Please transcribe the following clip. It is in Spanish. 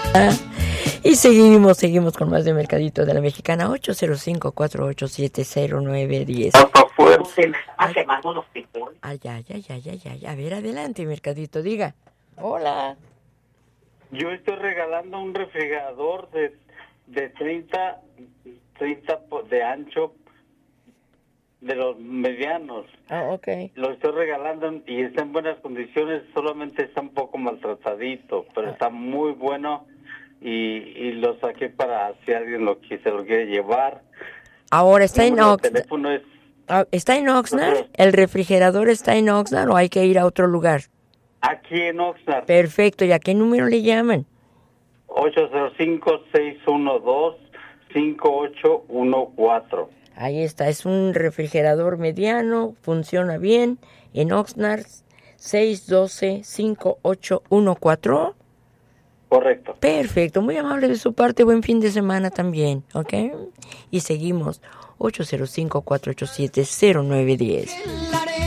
Y seguimos con más de Mercadito de la Mexicana. 805-487-0910. Ay. A ver, adelante, Mercadito, diga. Hola. Yo estoy regalando un refrigerador de 30 de ancho, de los medianos. Ok. Lo estoy regalando y está en buenas condiciones, solamente está un poco maltratadito, pero está muy bueno y lo saqué para si alguien se lo quiere llevar. Ahora está en Oxnard. El teléfono es... ¿Está en Oxnard? ¿El refrigerador está en Oxnard o hay que ir a otro lugar? Aquí en Oxnard. Perfecto, ¿y a qué número le llaman? 805-612-5814. Ahí está, es un refrigerador mediano, funciona bien, en Oxnard, 612-5814. Correcto. Perfecto, muy amable de su parte, buen fin de semana también, ¿ok? Y seguimos, 805-487-0910.